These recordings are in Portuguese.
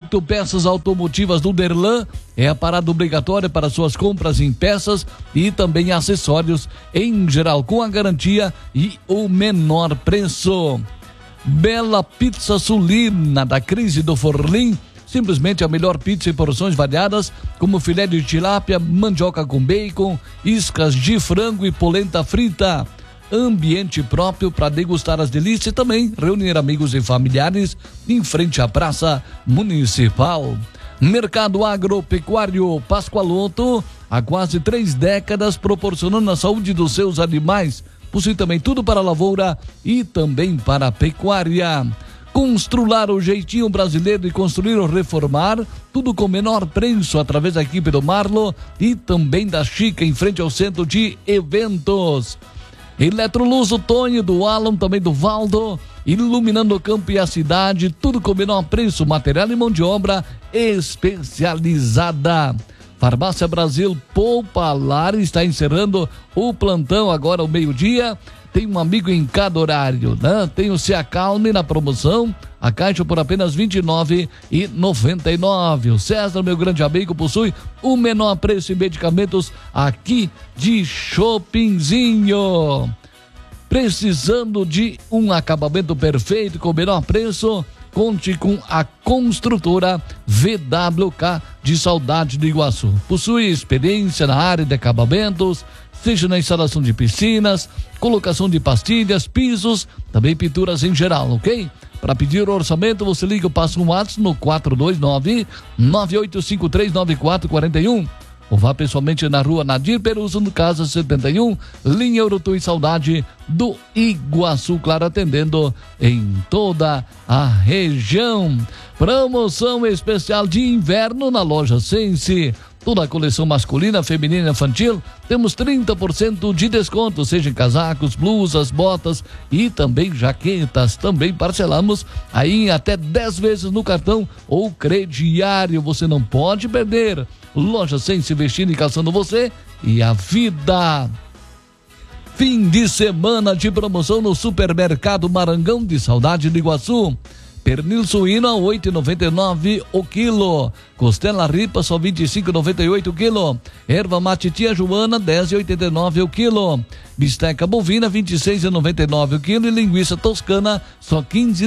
Conecto Peças Automotivas do Derlan é a parada obrigatória para suas compras em peças e também acessórios em geral, com a garantia e o menor preço. Bela Pizza Sulina, da Crise do Forlim, simplesmente a melhor pizza em porções variadas, como filé de tilápia, mandioca com bacon, iscas de frango e polenta frita. Ambiente próprio para degustar as delícias e também reunir amigos e familiares em frente à Praça Municipal. Mercado Agropecuário Pascoaloto, há quase 3 décadas proporcionando a saúde dos seus animais. Possui também tudo para a lavoura e também para a pecuária. Constrular o jeitinho brasileiro de construir ou reformar, tudo com menor preço através da equipe do Marlo e também da Chica em frente ao centro de eventos. Eletroluz, o Tonho, do Alan, também do Valdo, iluminando o campo e a cidade, tudo com menor preço, material e mão de obra especializada. Farmácia Brasil Poupa Lar está encerrando o plantão agora ao meio-dia. Tem um amigo em cada horário, né? Tem o Se Acalme na promoção, a caixa por apenas R$ 29,99. O César, meu grande amigo, possui o menor preço em medicamentos aqui de Shoppingzinho. Precisando de um acabamento perfeito com o menor preço? Conte com a construtora VWK de Saudade do Iguaçu. Possui experiência na área de acabamentos, seja na instalação de piscinas, colocação de pastilhas, pisos, também pinturas em geral, ok? Para pedir o orçamento, você liga ou passa um WhatsApp no 429-9853-9441. Ou vá pessoalmente na rua Nadir Peruso, no Casa 71, linha Urutu e Saudade do Iguaçu, claro, atendendo em toda a região. Promoção especial de inverno na loja Sense. Toda a coleção masculina, feminina e infantil, temos 30% de desconto, seja em casacos, blusas, botas e também jaquetas. Também parcelamos aí em até 10 vezes no cartão ou crediário. Você não pode perder. Loja Sense, investindo e caçando você e a vida. Fim de semana de promoção no Supermercado Marangão de Saudade do Iguaçu. Pernil suíno a 8,99 o quilo. Costela ripa só 25,98 o quilo. Erva mate tia Joana 10,89 o quilo. Bisteca bovina 26,99 o quilo e linguiça toscana só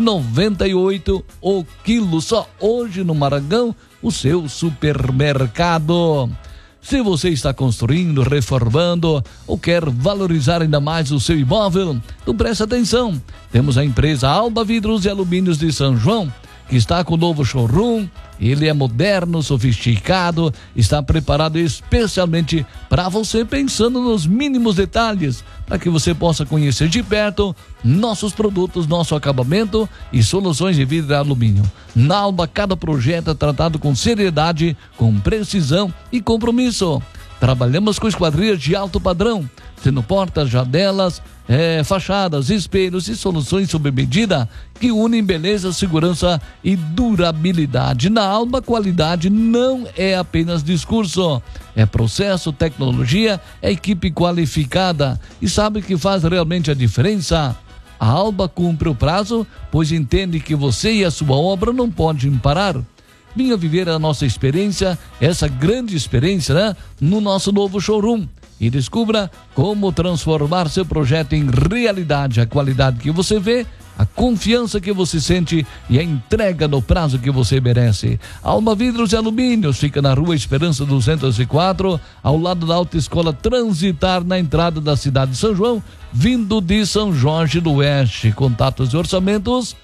15,98 o quilo. Só hoje no Marangão, o seu supermercado. Se você está construindo, reformando ou quer valorizar ainda mais o seu imóvel, então preste atenção. Temos a empresa Alba Vidros e Alumínios de São João, que está com o novo showroom. Ele é moderno, sofisticado, está preparado especialmente para você, pensando nos mínimos detalhes, para que você possa conhecer de perto nossos produtos, nosso acabamento e soluções de vidro e alumínio. Na Alba, cada projeto é tratado com seriedade, com precisão e compromisso. Trabalhamos com esquadrias de alto padrão, sendo portas, janelas, fachadas, espelhos e soluções sob medida que unem beleza, segurança e durabilidade. Na Alba, qualidade não é apenas discurso, é processo, tecnologia, é equipe qualificada e sabe que faz realmente a diferença. A Alba cumpre o prazo, pois entende que você e a sua obra não podem parar. Venha viver a nossa experiência, essa grande experiência, né? No nosso novo showroom. E descubra como transformar seu projeto em realidade. A qualidade que você vê, a confiança que você sente e a entrega no prazo que você merece. Alba Vidros e Alumínios fica na Rua Esperança 204, ao lado da Autoescola Transitar, na entrada da cidade de São João, vindo de São Jorge do Oeste. Contatos e orçamentos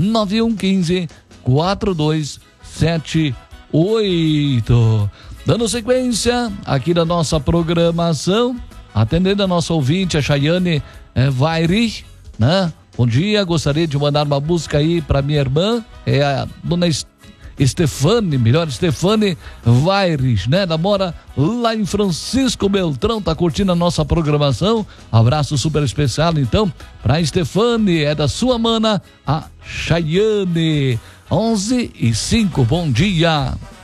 9115 4278. Dando sequência aqui da nossa programação, atendendo a nossa ouvinte, a Chayane Vairi, né? Bom dia, gostaria de mandar uma música aí para minha irmã, é a dona Stefane Vairi, né? Ela mora lá em Francisco Beltrão, tá curtindo a nossa programação. Abraço super especial, então, pra Stefane, é da sua mana, a Chayane. 11:05, bom dia.